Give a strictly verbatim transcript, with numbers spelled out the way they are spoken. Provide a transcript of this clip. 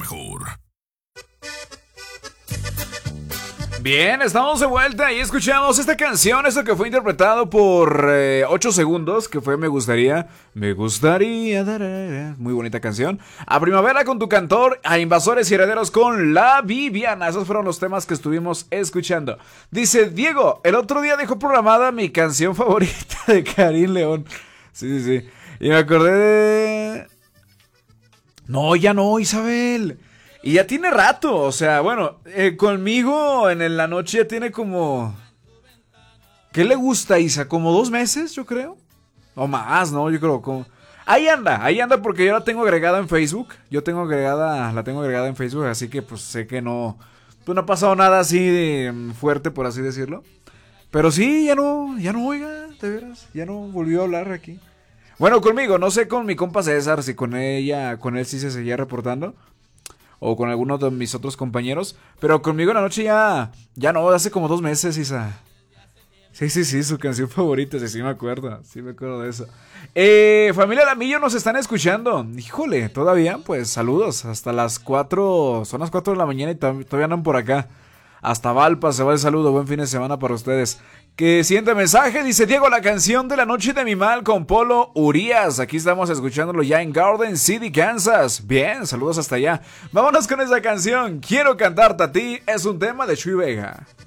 mejor. Bien, estamos de vuelta y escuchamos esta canción, esto que fue interpretado por eh, ocho segundos, que fue Me Gustaría, Me Gustaría, darara, muy bonita canción. A Primavera con Tu Cantor, a Invasores y Herederos con La Viviana, esos fueron los temas que estuvimos escuchando. Dice Diego, el otro día dejó programada mi canción favorita de Karim León. Sí, sí, sí, y me acordé de... No, ya no, Isabel. Y ya tiene rato, o sea, bueno, eh, conmigo en, en la noche ya tiene como... ¿Qué le gusta, Isa? ¿Como dos meses, yo creo? O más, ¿no? Yo creo como... Ahí anda, ahí anda porque yo la tengo agregada en Facebook. Yo tengo agregada, la tengo agregada en Facebook, así que pues sé que no... Pues no ha pasado nada así de fuerte, por así decirlo. Pero sí, ya no, ya no, oiga, de veras, ya no volvió a hablar aquí. Bueno, conmigo, no sé con mi compa César, si con ella, con él sí se seguía reportando. O con algunos de mis otros compañeros. Pero conmigo en la noche ya... Ya no, hace como dos meses, Isa. Sí, sí, sí, su canción favorita. Sí, sí me acuerdo. Sí me acuerdo de eso. Eh, familia Lamillo, nos están escuchando. Híjole, todavía, pues saludos. Hasta las cuatro... Son las cuatro de la mañana y todavía andan por acá. Hasta Valpa se va el saludo. Buen fin de semana para ustedes. Que siguiente mensaje, dice Diego, la canción de La Noche de mi Mal con Polo Urias. Aquí estamos escuchándolo ya en Garden City, Kansas. Bien, saludos hasta allá. Vámonos con esa canción. Quiero cantarte a ti. Es un tema de Chuy Vega.